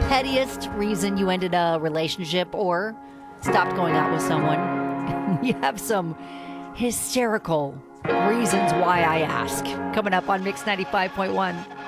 pettiest reason you ended a relationship or stopped going out with someone. You have some hysterical reasons why I ask. Coming up on Mix 95.1.